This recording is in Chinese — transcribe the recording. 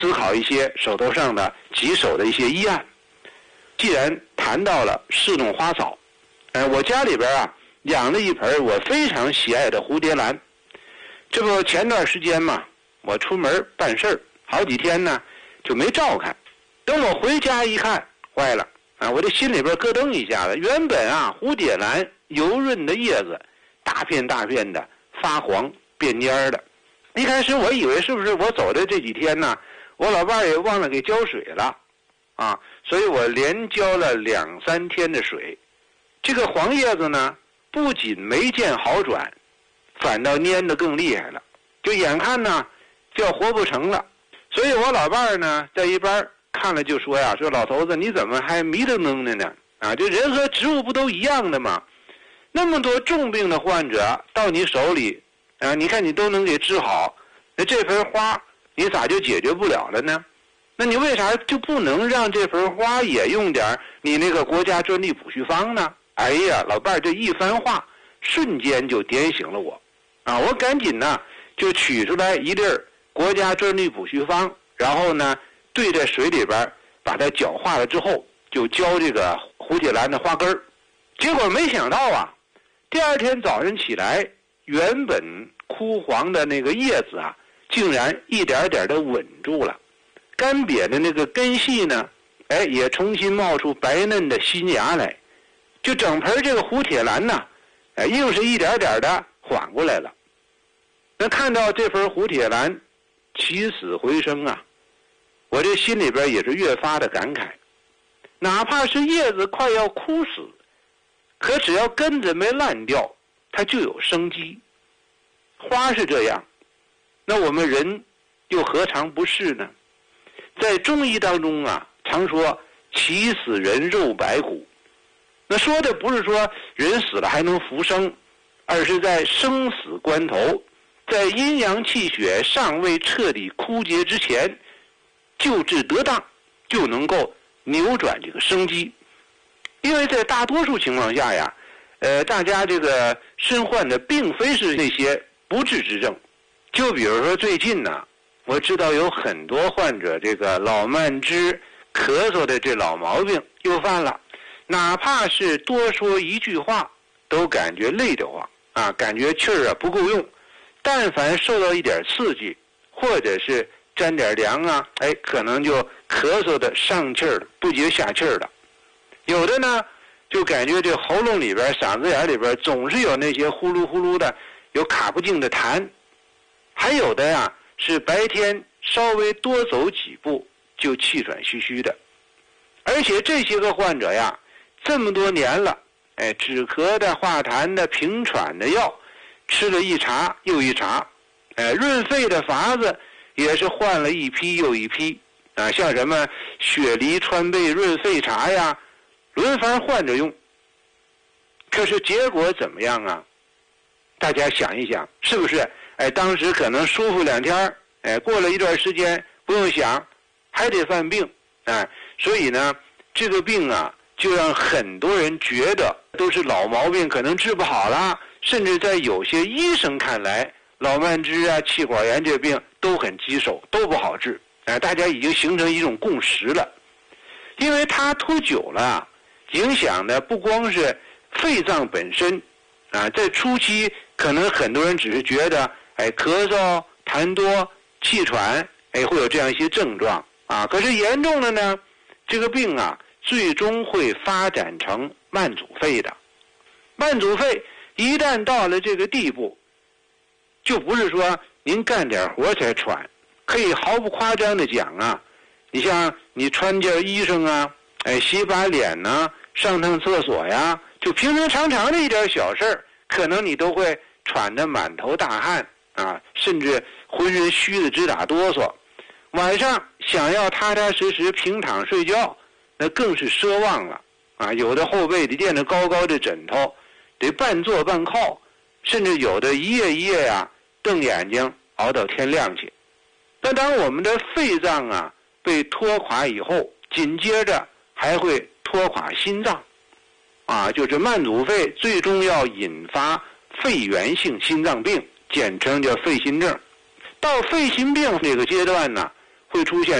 思考一些手头上的棘手的一些医案。既然谈到了侍弄花草，我家里边啊养了一盆我非常喜爱的蝴蝶兰。这不前段时间嘛，我出门办事儿，好几天呢就没照看。等我回家一看，坏了啊！我这心里边咯噔一下子。原本啊蝴蝶兰油润的叶子，大片大片的发黄变蔫的。一开始我以为是不是我走的这几天呢，我老伴儿也忘了给浇水了啊，所以我连浇了2、3天的水。这个黄叶子呢，不仅没见好转，反倒蔫得更厉害了，就眼看呢就要活不成了。所以我老伴儿呢在一边看了就说呀，说老头子你怎么还迷瞪瞪的呢？啊，这人和植物不都一样的吗？那么多重病的患者到你手里啊，你看你都能给治好，那这盆花你咋就解决不了了呢？那你为啥就不能让这盆花也用点你那个国家专利补序方呢？哎呀，老伴儿这一番话瞬间就点醒了我啊！我赶紧呢就取出来一粒国家专利补序方，然后呢兑在水里边把它搅化了之后，就浇这个蝴蝶兰的花根儿。结果没想到啊，第二天早晨起来，原本枯黄的那个叶子啊，竟然一点点的稳住了，干瘪的那个根系呢，也重新冒出白嫩的新芽来，就整盆这个蝴蝶兰呢，硬是一点点的缓过来了。那看到这盆蝴蝶兰起死回生啊，我这心里边也是越发的感慨。哪怕是叶子快要枯死，可只要根子没烂掉，它就有生机。花是这样，那我们人又何尝不是呢？在中医当中啊，常说其死人肉百骨。那说的不是说人死了还能复生，而是在生死关头，在阴阳气血尚未彻底枯竭之前，救治得当，就能够扭转这个生机。因为在大多数情况下呀，大家这个身患的并非是那些不治之症。就比如说最近呢，我知道有很多患者这个老慢支、咳嗽的这老毛病又犯了，哪怕是多说一句话都感觉累得慌啊，感觉气儿啊不够用。但凡受到一点刺激，或者是沾点凉啊，可能就咳嗽的上气儿了，不接下气儿了。有的呢就感觉这喉咙里边、嗓子眼里边总是有那些呼噜呼噜的有卡不净的痰。还有的呀是白天稍微多走几步就气喘吁吁的。而且这些个患者呀，这么多年了，止咳的、化痰的、平喘的药吃了一茬又一茬，润肺的法子也是换了一批又一批啊，像什么雪梨川贝润肺茶呀，轮番换着用。可是结果怎么样啊？大家想一想，是不是？当时可能舒服2天，过了一段时间不用想，还得犯病，所以呢，这个病啊，就让很多人觉得都是老毛病，可能治不好了。甚至在有些医生看来，老慢支啊、气管炎这病都很棘手，都不好治。大家已经形成一种共识了，因为它拖久了，影响的不光是肺脏本身啊，在初期可能很多人只是觉得咳嗽、痰多、气喘，会有这样一些症状啊。可是严重的呢，这个病啊，最终会发展成慢阻肺的。慢阻肺一旦到了这个地步，就不是说您干点活才喘，可以毫不夸张的讲啊，你像你穿件衣裳啊，洗把脸呢，上趟厕所呀，就平平常常的一点小事儿，可能你都会喘得满头大汗啊，甚至浑身虚的直打哆嗦。晚上想要踏踏实实平躺睡觉，那更是奢望了啊！有的后背得垫着高高的枕头，得半坐半靠，甚至有的一夜一夜呀，瞪眼睛熬到天亮去。那当我们的肺脏啊被拖垮以后，紧接着还会拖垮心脏啊，就是慢阻肺最终要引发肺源性心脏病，简称叫肺心症。到肺心病这个阶段呢， 会出现